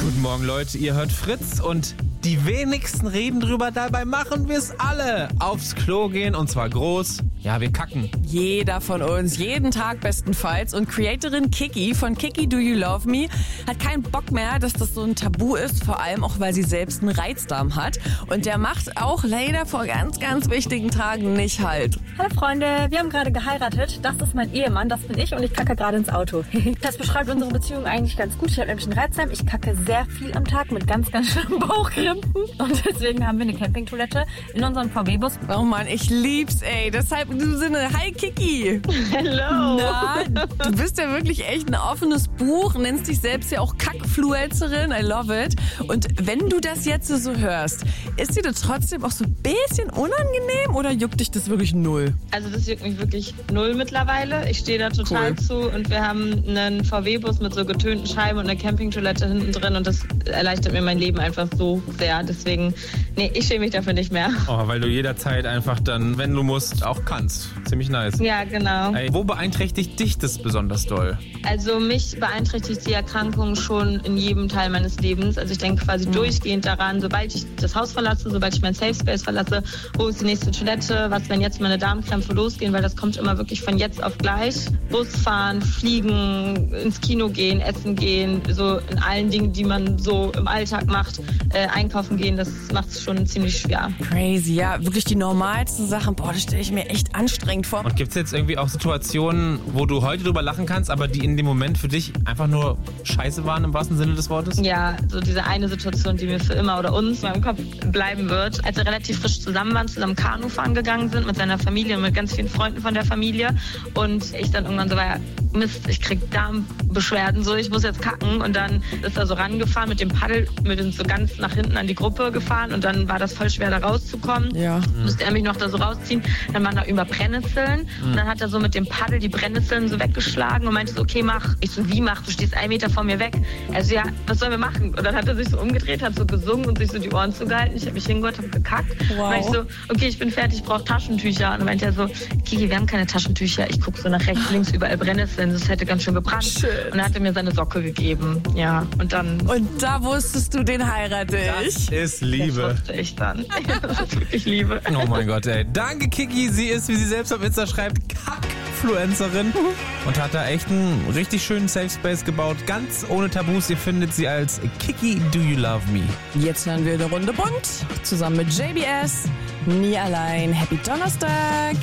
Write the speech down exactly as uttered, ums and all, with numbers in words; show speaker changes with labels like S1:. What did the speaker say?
S1: Guten Morgen, Leute. Ihr hört Fritz und die wenigsten reden drüber. Dabei machen wir es alle. Aufs Klo gehen und zwar groß. Ja, wir kacken.
S2: Jeder von uns, jeden Tag bestenfalls. Und Creatorin Kiki von Kiki Do You Love Me hat keinen Bock mehr, dass das so ein Tabu ist. Vor allem auch, weil sie selbst einen Reizdarm hat. Und der macht auch leider vor ganz, ganz wichtigen Tagen nicht halt.
S3: Hallo Freunde, wir haben gerade geheiratet. Das ist mein Ehemann, das bin ich und ich kacke gerade ins Auto. Das beschreibt unsere Beziehung eigentlich ganz gut. Ich habe nämlich einen Reizdarm. Ich kacke sehr viel am Tag mit ganz, ganz schlimmen Bauchkrämpfen. Und deswegen haben wir eine Campingtoilette in unserem V W-Bus.
S2: Oh Mann, ich lieb's, ey. Deshalb in diesem Sinne, hi Kiki.
S4: Hello.
S2: Na, du bist ja wirklich echt ein offenes Buch, nennst dich selbst ja auch Kackfluencerin. I love it. Und wenn du das jetzt so hörst, ist dir das trotzdem auch so ein bisschen unangenehm oder juckt dich das wirklich null?
S4: Also das juckt mich wirklich null mittlerweile. Ich stehe da total
S2: Cool.
S4: zu und wir haben einen V W-Bus mit so getönten Scheiben und eine Campingtoilette hinten drin und das erleichtert mir mein Leben einfach so sehr. Deswegen, nee, ich schäme mich dafür nicht mehr.
S1: Oh, weil du jederzeit einfach dann, wenn du musst, auch kannst. Ziemlich nice.
S4: Ja, genau.
S1: Ey, wo beeinträchtigt dich das besonders doll?
S4: Also mich beeinträchtigt die Erkrankung schon in jedem Teil meines Lebens. Also ich denke quasi durchgehend daran, sobald ich das Haus verlasse, sobald ich mein Safe Space verlasse, wo ist die nächste Toilette, was, wenn jetzt meine Darmkrämpfe losgehen, weil das kommt immer wirklich von jetzt auf gleich. Bus fahren, fliegen, ins Kino gehen, essen gehen, so in allen Dingen, die man so im Alltag macht, äh, einkaufen gehen, das macht es schon ziemlich schwer.
S2: Crazy, ja, wirklich die normalsten Sachen. Boah, das stelle ich mir echt anstrengend vor.
S1: Und gibt es jetzt irgendwie auch Situationen, wo du heute drüber lachen kannst, aber die in dem Moment für dich einfach nur scheiße waren im wahrsten Sinne des Wortes?
S4: Ja, so diese eine Situation, die mir für immer oder uns in meinem Kopf bleiben wird. Als wir relativ frisch zusammen waren, zusammen Kanu fahren gegangen sind mit seiner Familie und mit ganz vielen Freunden von der Familie und ich dann irgendwann so war, Mist, ich krieg Darmbeschwerden, so ich muss jetzt kacken und dann ist er so rangefahren mit dem Paddel, mit uns so ganz nach hinten an die Gruppe gefahren und dann war das voll schwer da rauszukommen.
S2: Ja.
S4: Musste er mich noch da so rausziehen, dann waren da über Brennnesseln und dann hat er so mit dem Paddel die Brennnesseln so weggeschlagen und meinte so, okay, mach. Ich so, wie mach? Du stehst einen Meter vor mir weg. Also ja, was sollen wir machen? Und dann hat er sich so umgedreht, hat so gesungen und sich so die Ohren zugehalten. Ich habe mich hingehört, habe gekackt.
S2: Wow.
S4: Und ich so, okay, ich bin fertig, ich brauche Taschentücher. Und dann meinte er so, Kiki, wir haben keine Taschentücher. Ich gucke so nach rechts, links, überall Brennnesseln. Das hätte ganz schön gebrannt.
S2: Shit.
S4: Und dann hat er mir seine Socke gegeben. Ja, und dann...
S2: Und da wusstest du, den heirate ich.
S1: Das ist
S4: Das
S1: Liebe.
S4: wusste ich dann. Das ist wirklich Liebe.
S1: Oh mein Gott, ey. Danke, Kiki. Sie ist, wie sie selbst auf Insta schreibt, Kackfluencerin und hat da echt einen richtig schönen Safe Space gebaut. Ganz ohne Tabus. Ihr findet sie als Kiki Do You Love Me.
S2: Jetzt hören wir eine Runde bunt, zusammen mit J B S. Nie allein. Happy Donnerstag.